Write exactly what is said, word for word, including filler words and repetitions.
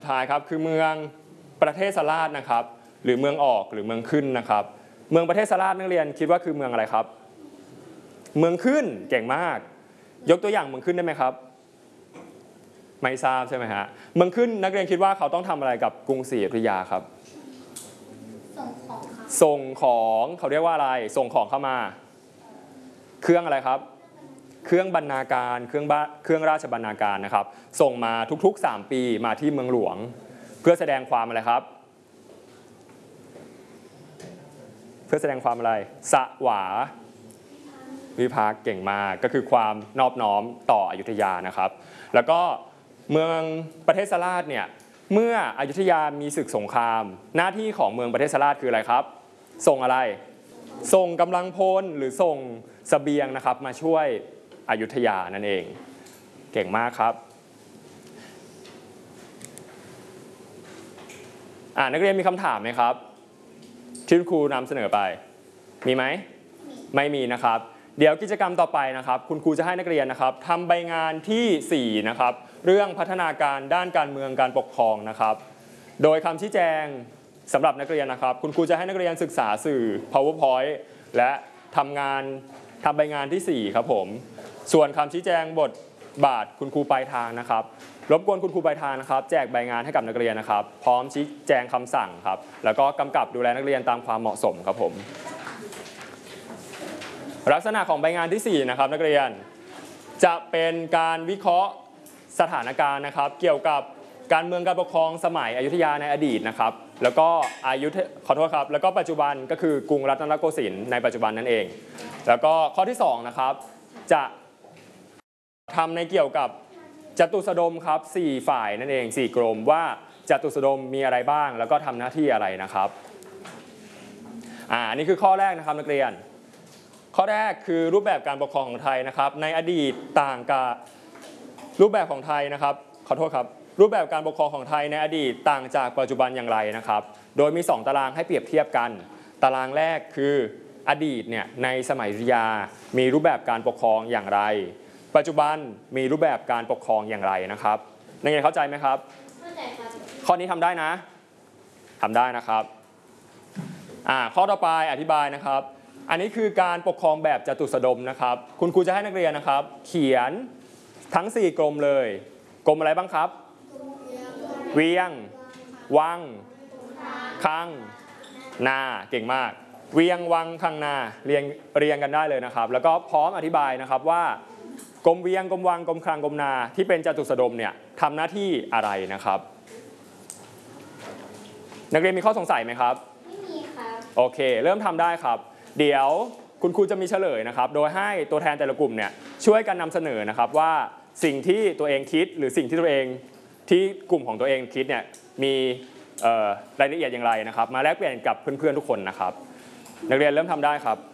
ท้ายครับคือเมืองประเทศสลาดนะครับหรือเมืองออกหรือเมืองขึ้นนะครับเมืองประเทศสลาดนักเรียนคิดว่าคือเมืองอะไรครับเมืองขึ้นเก่งมากยกตัวอย่างเมืองขึ้นได้ไหมครับไม่ทราบใช่ไหมฮะเมืองขึ้นนักเรียนคิดว่าเขาต้องทำอะไรกับกรุงศรีอยุธยาครับส่งของส่งของเขาเรียกว่าอะไรส่งของเข้ามาเครื่องอะไรครับเครื่องบรรณาการเครื่องเครื่องราชบรรณาการนะครับส่งมาทุกๆสามปีมาที่เมืองหลวงเพื่อแสดงความอะไรครับเพื่อแสดงความอะไรสวาวิภักษ์เก่งมากก็คือความนอบน้อมต่ออยุธยานะครับแล้วก็เมืองประเทศสลาดเนี่ยเมื่ออยุธยามีศึกสงครามหน้าที่ของเมืองประเทศสลาดคืออะไรครับส่งอะไรส่งกำลังพลหรือส่งเสบียงนะครับมาช่วยอยุธยานั่นเองเก่งมากครับอ่านักเรียนมีคำถามไหมครับที่ครูนำเสนอไปมีไหมไม่มีนะครับเดี๋ยวกิจกรรมต่อไปนะครับคุณครูจะให้นักเรียนนะครับทำใบงานที่สี่นะครับเรื่องพัฒนาการด้านการเมืองการปกครองนะครับโดยคำชี้แจงสำหรับนักเรียนนะครับคุณครูจะให้นักเรียนศึกษาสื่อ powerpoint และทำงานทำใบงานที่สี่ครับผมส่วนคำชี้แจงบทบาทคุณครูปลายทางนะครับรบกวนคุณครูปลายทางนะครับแจกใบงานให้กับนักเรียนนะครับพร้อมชี้แจงคำสั่งครับแล้วก็กำกับดูแลนักเรียนตามความเหมาะสมครับผมลักษณะของใบงานที่สี่นะครับนักเรียนจะเป็นการวิเคราะห์สถานการณ์นะครับเกี่ยวกับการเมืองการปกครองสมัยอยุธยาในอดีตนะครับแล้วก็อายุขอโทษครับแล้วก็ปัจจุบันก็คือกรุงรัตนโกสินทร์ในปัจจุบันนั่นเองแล้วก็ข้อที่สองนะครับจะทำในเกี่ยวกับจตุสดมครับสี่ฝ่ายนั่นเองสี่กรมว่าจตุสดมมีอะไรบ้างแล้วก็ทำหน้าที่อะไรนะครับอ่านี่คือข้อแรกนะครับนักเรียนข้อแรกคือรูปแบบการปกครองของไทยนะครับในอดีตต่างกับรูปแบบของไทยนะครับขอโทษครับรูปแบบการปกครองของไทยในอดีตต่างจากปัจจุบันอย่างไรนะครับโดยมีสองตารางให้เปรียบเทียบกันตารางแรกคืออดีตเนี่ยในสมัยอยุธยามีรูปแบบการปกครองอย่างไรปัจจุบันมีรูปแบบการปกครองอย่างไรนะครับนักเรียนเข้าใจไหมครับเข้าใจครับข้อนี้ทำได้นะทำได้นะครับอ่าข้อต่อไปอธิบายนะครับอันนี้คือการปกครองแบบจตุสดมนะครับคุณครูจะให้นักเรียนนะครับเขียนทั้งสี่กรมเลยกรมอะไรบ้างครับเวียงวังคังนาเก่งมากเวียงวังคังนาเรียงเรียงกันได้เลยนะครับแล้วก็พร้อมอธิบายนะครับว่ากรมเวียงกรมวังกรมคลังกรมนาที่เป็นจตุสดมเนี่ยทำหน้าที่อะไรนะครับนักเรียนมีข้อสงสัยไหมครับไม่มีครับโอเคเริ่มทำได้ครับเดี๋ยวคุณครูจะมีเฉลยนะครับโดยให้ตัวแทนแต่ละกลุ่มเนี่ยช่วยกันนำเสนอนะครับว่าสิ่งที่ตัวเองคิดหรือสิ่งที่ตัวเองที่กลุ่มของตัวเองคิดเนี่ยมีรายละเอียดอย่างไรนะครับมาแลกเปลี่ยนกับเพื่อนๆทุกคนนะครับนักเรียนเริ่มทำได้ครับ